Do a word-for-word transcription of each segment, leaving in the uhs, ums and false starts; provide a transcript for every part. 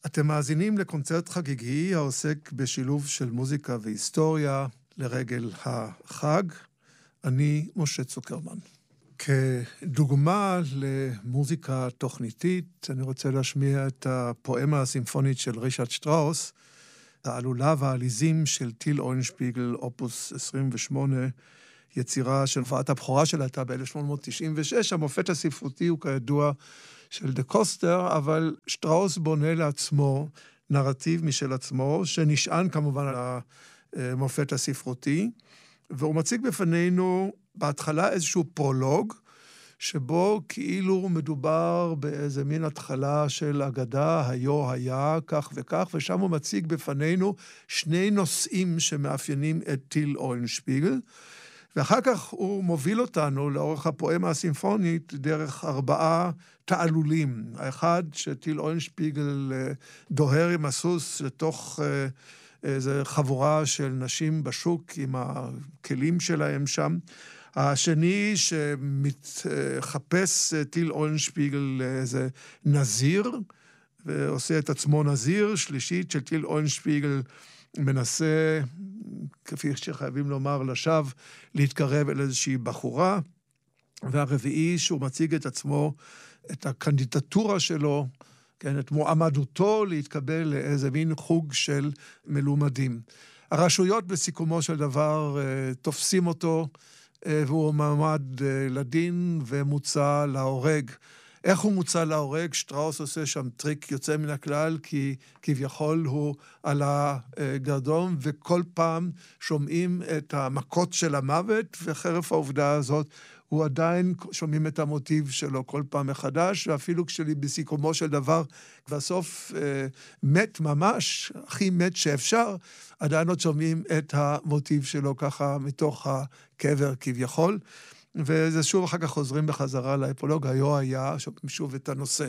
אתם מאזינים לקונצרט חגיגי העוסק בשילוב של מוזיקה והיסטוריה לרגל החג. אני משה צוקרמן. כדוגמה למוזיקה תוכניתית, אני רוצה להשמיע את הפואמה הסימפונית של ריצ'רד שטראוס, העלולה והעליזים של טיל אוינשפיגל, אופוס עשרים ושמונה, יצירה של הופעת הבכורה שלה הייתה ב-אלף שמונה מאות תשעים ושש. המופת הספרותי הוא כידוע של דה קוסטר, אבל שטראוס בונה לעצמו נרטיב משל עצמו, שנשען כמובן על המופת הספרותי, והוא מציג בפנינו בהתחלה איזשהו פרולוג, שבו כאילו מדובר באיזה מין התחלה של אגדה, היו היה, כך וכך, ושם הוא מציג בפנינו שני נושאים שמאפיינים את טיל אוינשפיגל, ואחר כך הוא מוביל אותנו לאורך הפואמה הסימפונית דרך ארבעה תעלולים. האחד שטיל אוינשפיגל דוהר עם הסוס לתוך איזו חבורה של נשים בשוק עם הכלים שלהם שם. השני שמתחפש טיל אוינשפיגל לאיזה נזיר, ועושה את עצמו נזיר. שלישית של טיל אוינשפיגל מנסה, כפי שחייבים לומר, לשווא, להתקרב אל איזושהי בחורה. והרביעי שהוא מציג את עצמו, את הקנדידטורה שלו, כן, את מועמדותו להתקבל לאיזה מין חוג של מלומדים. הרשויות בסיכומו של דבר תופסים אותו, והוא מעמד לדין ומוצא להורג. איך הוא מוצא להורג? שטראוס עושה שם טריק יוצא מן הכלל, כי כביכול הוא על הגרדום, וכל פעם שומעים את המכות של המוות, וחרף העובדה הזאת, הוא עדיין שומעים את המוטיב שלו כל פעם מחדש, ואפילו כשלי בסיכומו של דבר, בסוף אה, מת ממש, הכי מת שאפשר, עדיין עוד שומעים את המוטיב שלו ככה מתוך הקבר כביכול, וזה שוב אחר כך חוזרים בחזרה לאפולוג, היו היה, שומעים שוב את הנושא.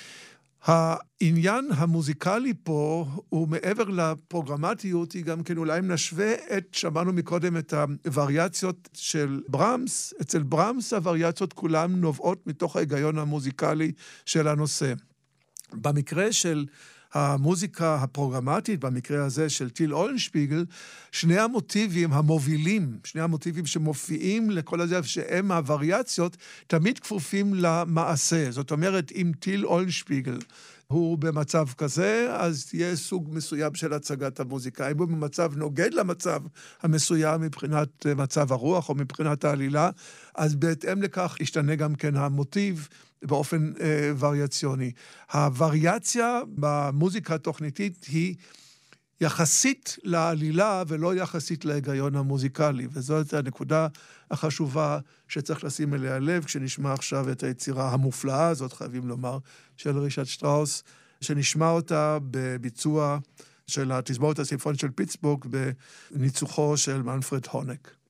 העניין המוזיקלי פה הוא מעבר לפרוגרמטיות, היא גם כן אולי אם נשווה את, שמענו מקודם את הווריאציות של ברמס, אצל ברמס הווריאציות כולן נובעות מתוך ההיגיון המוזיקלי של הנושא. במקרה של המוזיקה הפרוגרמטית, במקרה הזה של טיל אוינשפיגל, שני המוטיבים המובילים, שני המוטיבים שמופיעים לכל הזה, שהם הווריאציות, תמיד כפופים למעשה. זאת אומרת, אם טיל אוינשפיגל הוא במצב כזה, אז תהיה סוג מסוים של הצגת המוזיקה. אם הוא במצב נוגד למצב המסוים מבחינת מצב הרוח או מבחינת העלילה, אז בהתאם לכך ישתנה גם כן המוטיב באופן אה, וריאציוני. הווריאציה במוזיקה התוכניתית היא יחסית לעלילה ולא יחסית להיגיון המוזיקלי, וזאת הנקודה החשובה שצריך לשים אליה לב כשנשמע עכשיו את היצירה המופלאה הזאת, חייבים לומר, של ריצ'רד שטראוס, שנשמע אותה בביצוע של התזמורת הסימפונית של פיטסבורג בניצוחו של מנפרד הונק.